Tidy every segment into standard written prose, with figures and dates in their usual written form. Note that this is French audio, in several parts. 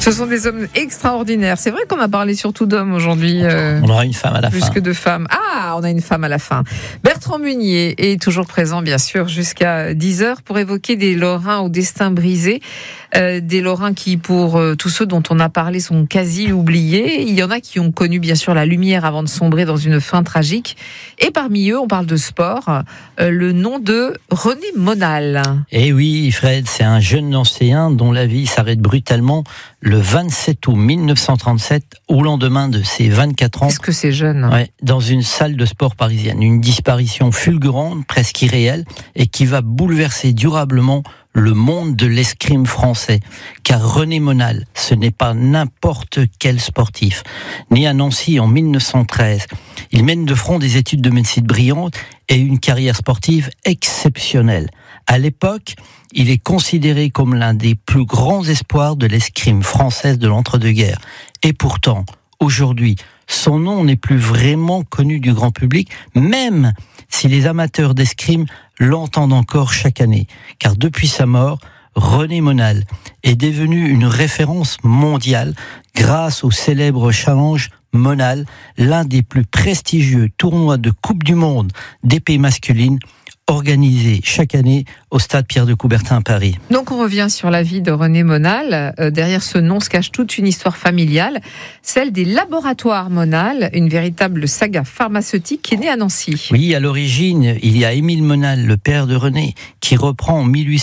Ce sont des hommes extraordinaires. C'est vrai qu'on a parlé surtout d'hommes aujourd'hui. On aura une femme à la fin. Plus que de femmes. Ah, on a une femme à la fin. Bertrand Munier est toujours présent, bien sûr, jusqu'à 10h pour évoquer des Lorrains au destin brisé. Des Lorrains qui, pour tous ceux dont on a parlé, sont quasi oubliés. Il y en a qui ont connu, bien sûr, la lumière avant de sombrer dans une fin tragique. Et parmi eux, on parle de sport. Le nom de René Monal. Eh oui, Fred, c'est un jeune Nancéen dont la vie s'arrête brutalement le 27 août 1937, au lendemain de ses 24 ans. Est-ce que c'est jeune ? Ouais, dans une salle de sport parisienne. Une disparition fulgurante, presque irréelle, et qui va bouleverser durablement le monde de l'escrime français. Car René Monal, ce n'est pas n'importe quel sportif. Né à Nancy en 1913, il mène de front des études de médecine brillantes et une carrière sportive exceptionnelle. À l'époque, il est considéré comme l'un des plus grands espoirs de l'escrime française de l'entre-deux-guerres. Et pourtant, aujourd'hui, son nom n'est plus vraiment connu du grand public, même si les amateurs d'escrime l'entendent encore chaque année. Car depuis sa mort, René Monal est devenu une référence mondiale grâce au célèbre challenge Monal, l'un des plus prestigieux tournois de Coupe du Monde d'épée masculine organisé chaque année au stade Pierre de Coubertin à Paris. Donc on revient sur la vie de René Monal. Derrière ce nom se cache toute une histoire familiale, celle des laboratoires Monal, une véritable saga pharmaceutique qui est née à Nancy. Oui, à l'origine, il y a Émile Monal, le père de René, qui reprend en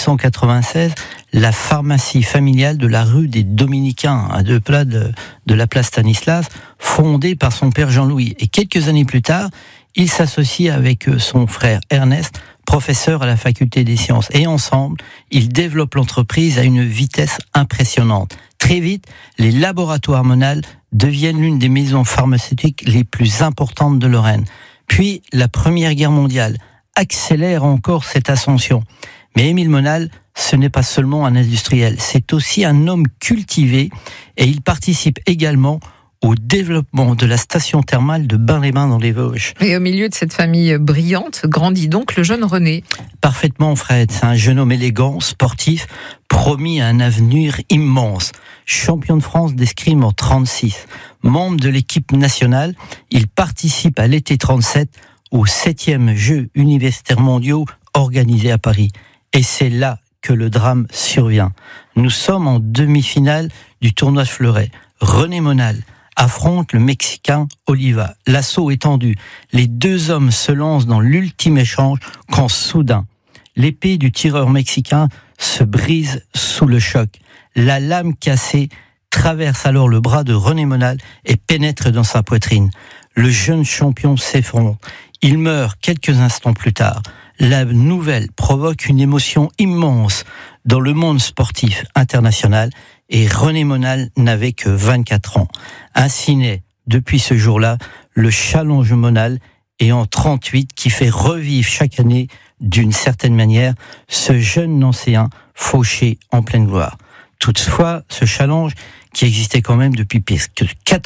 1896 la pharmacie familiale de la rue des Dominicains, à 2 pas de la place Stanislas, fondée par son père Jean-Louis. Et quelques années plus tard, il s'associe avec son frère Ernest, professeur à la faculté des sciences. Et ensemble, ils développent l'entreprise à une vitesse impressionnante. Très vite, les laboratoires Monal deviennent l'une des maisons pharmaceutiques les plus importantes de Lorraine. Puis, la Première Guerre mondiale accélère encore cette ascension. Mais Émile Monal, ce n'est pas seulement un industriel, c'est aussi un homme cultivé et il participe également au développement de la station thermale de Bain-les-Bains dans les Vosges. Et au milieu de cette famille brillante, grandit donc le jeune René. Parfaitement, Fred. C'est un jeune homme élégant, sportif, promis à un avenir immense. Champion de France d'escrime en 36. Membre de l'équipe nationale, il participe à l'été 37 aux 7e Jeux universitaires mondiaux organisés à Paris. Et c'est là que le drame survient. Nous sommes en demi-finale du tournoi de Fleuret. René Monal affronte le Mexicain Oliva. L'assaut est tendu. Les deux hommes se lancent dans l'ultime échange quand soudain, l'épée du tireur mexicain se brise sous le choc. La lame cassée traverse alors le bras de René Monal et pénètre dans sa poitrine. Le jeune champion s'effondre. Il meurt quelques instants plus tard. La nouvelle provoque une émotion immense dans le monde sportif international et René Monal n'avait que 24 ans. Ainsi naît, depuis ce jour-là, le challenge Monal et en 38 qui fait revivre chaque année, d'une certaine manière, ce jeune Nancéen fauché en pleine gloire. Toutefois, ce challenge, qui existait quand même depuis presque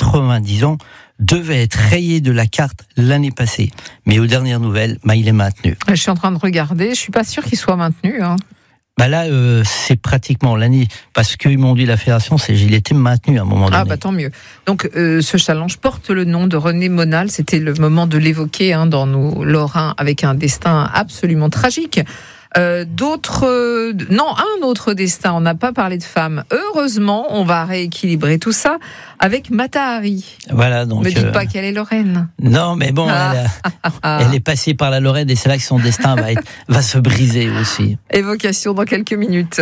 90 ans, devait être rayé de la carte l'année passée. Mais aux dernières nouvelles, il est maintenu. Je suis en train de regarder, je suis pas sûr qu'il soit maintenu. Là, c'est pratiquement l'année, parce qu'ils m'ont dit la fédération, il était maintenu à un moment donné. Tant mieux. Donc, ce challenge porte le nom de René Monal. C'était le moment de l'évoquer dans nos Lorrains, avec un destin absolument tragique. Un autre destin. On n'a pas parlé de femmes. Heureusement, on va rééquilibrer tout ça avec Mata Hari. Voilà, donc. Ne dites pas qu'elle est Lorraine. Non, mais bon, elle est passée par la Lorraine et c'est là que son destin va se briser aussi. Évocation dans quelques minutes.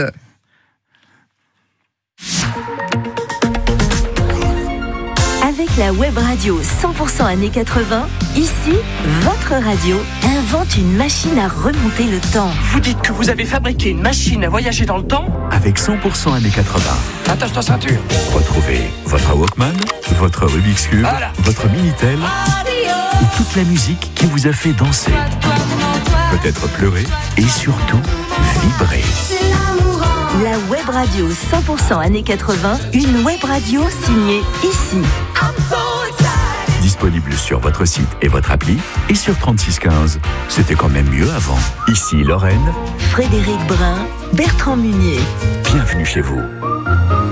Avec la web radio 100% années 80, ici, votre radio invente une machine à remonter le temps. Vous dites que vous avez fabriqué une machine à voyager dans le temps ? Avec 100% années 80. Attache ta ceinture. Retrouvez votre Walkman, votre Rubik's Cube, voilà. Votre Minitel et toute la musique qui vous a fait danser, peut-être pleurer et surtout vibrer. La web radio 100% années 80, une web radio signée ici. Disponible sur votre site et votre appli et sur 3615. C'était quand même mieux avant. Ici Lorraine. Frédéric Brun, Bertrand Munier. Bienvenue chez vous.